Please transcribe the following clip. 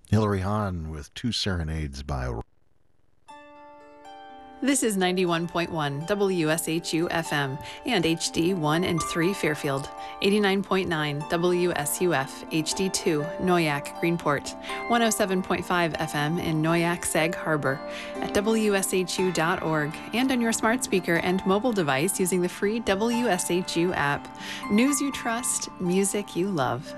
Hilary Hahn with Two Serenades by. This is 91.1 WSHU FM and HD 1 and 3 Fairfield, 89.9 WSUF HD 2 Noyak Greenport, 107.5 FM in Noyak Sag Harbor, at WSHU.org, and on your smart speaker and mobile device using the free WSHU app. News you trust, music you love.